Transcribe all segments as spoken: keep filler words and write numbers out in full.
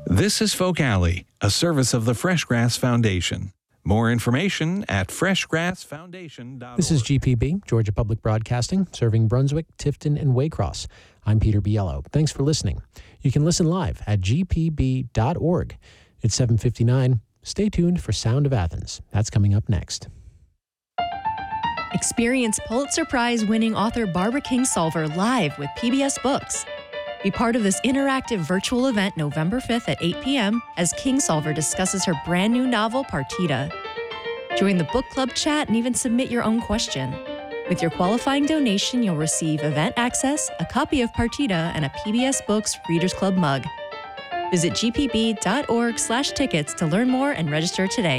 This is Folk Alley, a service of the Freshgrass Foundation. More information at fresh grass foundation dot org. This is G P B, Georgia Public Broadcasting, serving Brunswick, Tifton, and Waycross. I'm Peter Biello. Thanks for listening. You can listen live at g p b dot org. It's seven fifty-nine. Stay tuned for Sound of Athens. That's coming up next. Experience Pulitzer Prize-winning author Barbara Kingsolver live with P B S Books. Be part of this interactive virtual event November fifth at eight p.m. as Kingsolver discusses her brand new novel, Partita. Join the book club chat and even submit your own question. With your qualifying donation, you'll receive event access, a copy of Partita, and a P B S Books Readers Club mug. Visit g p b dot org slash tickets to learn more and register today.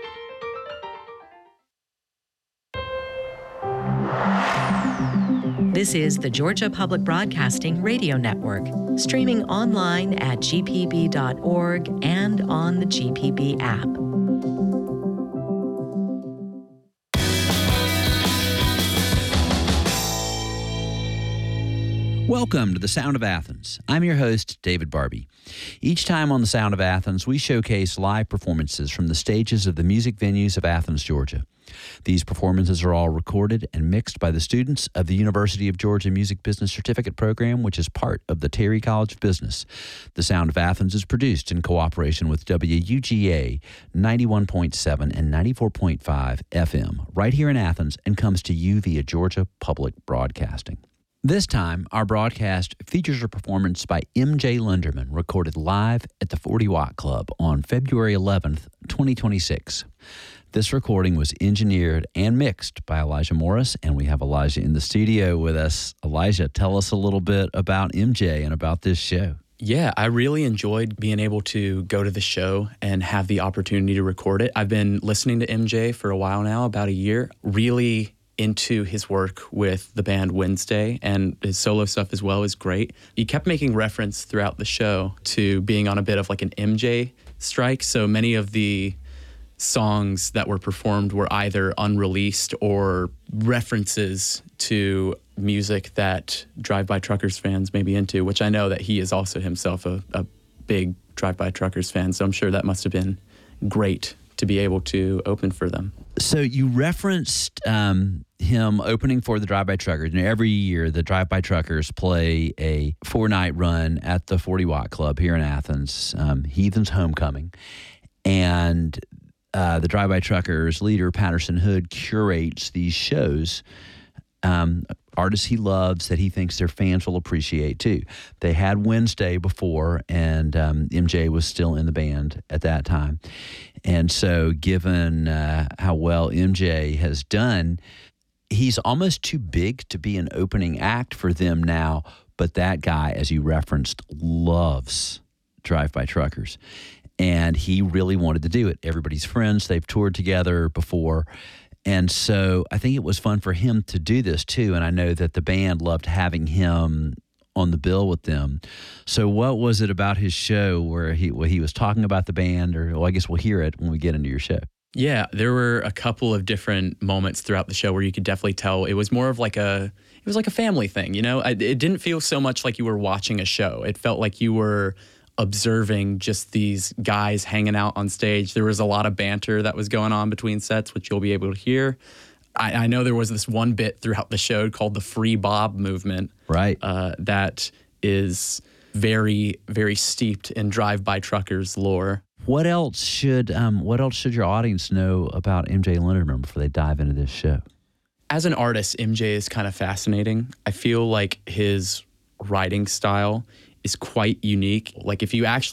This is the Georgia Public Broadcasting Radio Network, streaming online at g p b dot org and on the G P B app. Welcome to The Sound of Athens. I'm your host, David Barbie. Each time on The Sound of Athens, we showcase live performances from the stages of the music venues of Athens, Georgia. These performances are all recorded and mixed by the students of the University of Georgia Music Business Certificate Program, which is part of the Terry College of Business. The Sound of Athens is produced in cooperation with W U G A ninety-one point seven and ninety-four point five F M right here in Athens and comes to you via Georgia Public Broadcasting. This time, our broadcast features a performance by M J Linderman, recorded live at the forty watt Club on February eleventh, twenty twenty-six. This recording was engineered and mixed by Elijah Morris, and we have Elijah in the studio with us. Elijah, tell us a little bit about M J and about this show. Yeah, I really enjoyed being able to go to the show and have the opportunity to record it. I've been listening to M J for a while now, about a year, really into his work with the band Wednesday, and his solo stuff as well is great. He kept making reference throughout the show to being on a bit of like an M J strike, so many of the songs that were performed were either unreleased or references to music that Drive-By Truckers fans may be into, which I know that he is also himself a, a big Drive-By Truckers fan, so I'm sure that must have been great to be able to open for them. So you referenced um, him opening for the Drive-By Truckers. And every year, the Drive-By Truckers play a four-night run at the forty watt Club here in Athens, um, Heathen's Homecoming. And uh, the Drive-By Truckers leader, Patterson Hood, curates these shows, um, artists he loves that he thinks their fans will appreciate too. They had Wednesday before, and um, M J was still in the band at that time. And so given uh, how well M J has done, he's almost too big to be an opening act for them now. But that guy, as you referenced, loves Drive-By Truckers. And he really wanted to do it. Everybody's friends. They've toured together before. And so I think it was fun for him to do this too. And I know that the band loved having him on the bill with them. So what was it about his show where he where he was talking about the band, or well, I guess we'll hear it when we get into your show. Yeah, there were a couple of different moments throughout the show where you could definitely tell it was more of like a it was like a family thing, you know? It didn't feel so much like you were watching a show. It felt like you were observing just these guys hanging out on stage. There was a lot of banter that was going on between sets, which you'll be able to hear. I, I know there was this one bit throughout the show called the Free Bob movement. Right. Uh, that is very, very steeped in Drive-By Truckers lore. What else should um, what else should your audience know about M J Linderman before they dive into this show? As an artist, M J is kind of fascinating. I feel like his writing style is quite unique. Like if you actually